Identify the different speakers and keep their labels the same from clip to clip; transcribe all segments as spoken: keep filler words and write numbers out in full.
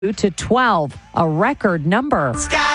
Speaker 1: to twelve, a record number.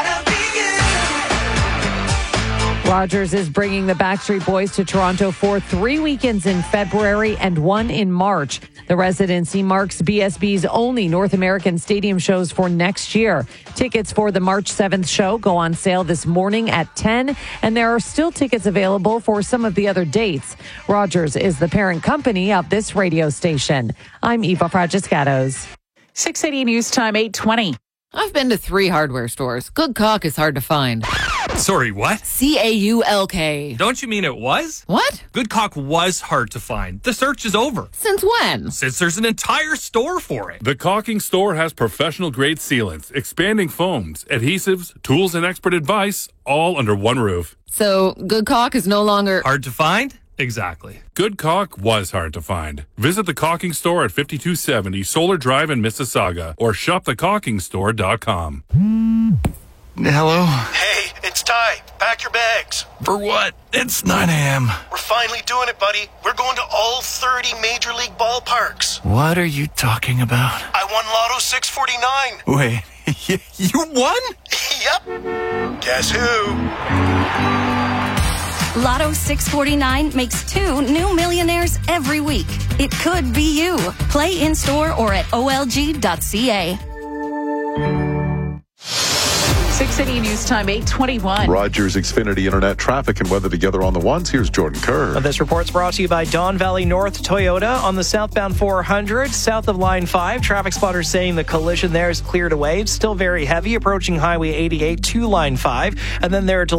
Speaker 1: Rogers is bringing the Backstreet Boys to Toronto for three weekends in February and one in March. The residency marks B S B's only North American stadium shows for next year. Tickets for the March seventh show go on sale this morning at ten, and there are still tickets available for some of the other dates. Rogers is the parent company of this radio station. I'm Eva Fragiscatos.
Speaker 2: six eighty News Time, eight twenty.
Speaker 3: I've been to three hardware stores. Good caulk is hard to find.
Speaker 4: Sorry, what?
Speaker 3: C A U L K.
Speaker 4: Don't you mean it was?
Speaker 3: What?
Speaker 4: Good caulk was hard to find. The search is over.
Speaker 3: Since when?
Speaker 4: Since there's an entire store for it.
Speaker 5: The Caulking Store has professional-grade sealants, expanding foams, adhesives, tools, and expert advice, all under one roof.
Speaker 3: So, good caulk is no longer...
Speaker 4: Hard to find? Exactly.
Speaker 5: Good caulk was hard to find. Visit the Caulking Store at fifty-two seventy Solar Drive in Mississauga or shop the caulking store dot com.
Speaker 6: Hello?
Speaker 7: Hey, it's Ty. Pack your bags.
Speaker 6: For what? It's nine a.m.
Speaker 7: We're finally doing it, buddy. We're going to all thirty Major League ballparks.
Speaker 6: What are you talking about?
Speaker 7: I won Lotto six forty-nine.
Speaker 6: Wait, you won?
Speaker 7: Yep. Guess who?
Speaker 8: Lotto six forty-nine makes two new millionaires every week. It could be you. Play in-store or at O L G dot C A.
Speaker 2: six eighty News Time, eight twenty-one.
Speaker 9: Rogers Xfinity Internet traffic and weather together on the ones. Here's Jordan Kerr.
Speaker 10: This report's brought to you by Don Valley North Toyota on the southbound four hundred, south of Line five. Traffic spotters saying the collision there is cleared away. It's still very heavy, approaching Highway eighty-eight to Line five. And then there are